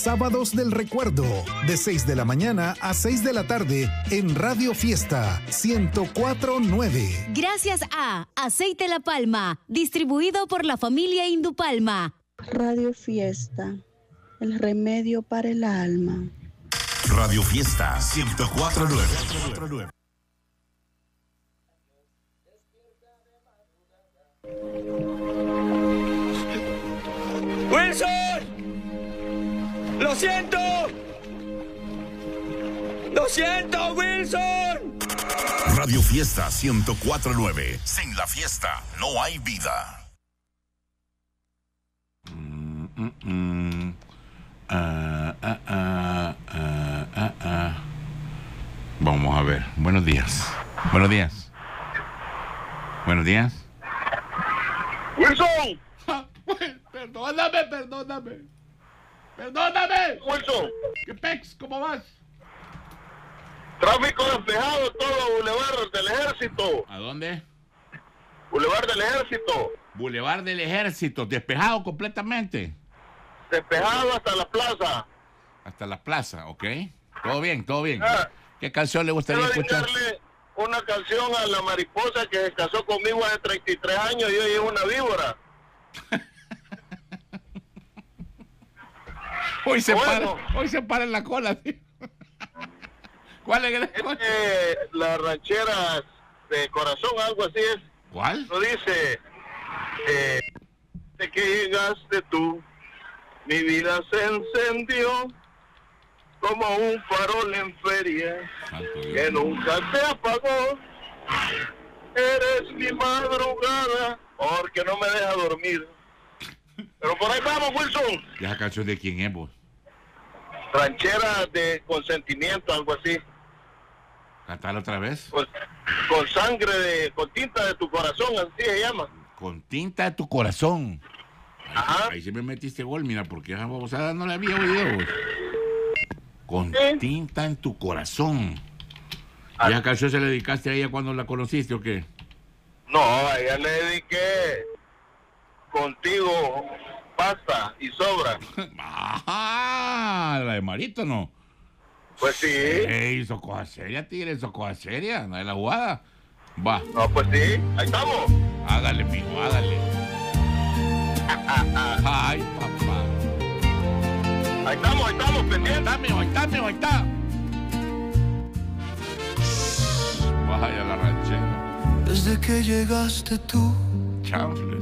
Sábados del Recuerdo, de 6 de la mañana a 6 de la tarde en Radio Fiesta 104.9. Gracias a Aceite La Palma, distribuido por la familia Indupalma. Radio Fiesta, el remedio para el alma. Radio Fiesta 104.9. ¡Wilson! ¡Lo siento! ¡Lo siento, Wilson! Radio Fiesta 104.9. Sin la fiesta no hay vida. Vamos a ver. Buenos días. Buenos días. Buenos días. ¡Wilson! Perdóname. ¡Wilson! ¿Qué pex? ¿Cómo vas? Tráfico despejado, todo Boulevard del Ejército. ¿A dónde? Boulevard del Ejército. Boulevard del Ejército, despejado completamente. Despejado hasta la plaza. Hasta la plaza, ¿ok? Todo bien, todo bien. Ah, ¿Qué canción le gustaría quiero escuchar? dedicarle una canción a la mariposa que se casó conmigo hace 33 años y hoy es una víbora. Hoy se Bueno. para en la cola, tío. ¿Cuál es? La ranchera de corazón, algo así es. ¿Cuál? Lo dice, de que llegaste tú, mi vida se encendió como un farol en feria Santo Dios. que nunca se apagó. Eres mi madrugada porque no me deja dormir. Pero por ahí vamos, Wilson. ¿Y esa canción de quién es, vos? Ranchera de consentimiento, algo así. ¿Cantarla otra vez? Con sangre con tinta de tu corazón, así se llama. Con tinta de tu corazón. Ajá. Ahí sí me metiste gol, mira, porque esa babosada no la había oído, vos. Con tinta en tu corazón. ¿Y esa canción se la dedicaste a ella cuando la conociste o qué? No, a ella le dediqué Contigo basta y sobra. Ah, la de Marito, ¿no? Pues sí. Ey, hizo cosas serias, tigre, hizo cosas serias, no es la jugada. Va. No, pues sí, ahí estamos. Hágale, mijo, hágale. Ay, papá. Ahí estamos, pendientes. Ahí está. Vaya la ranchera. Desde que llegaste tú, Chao.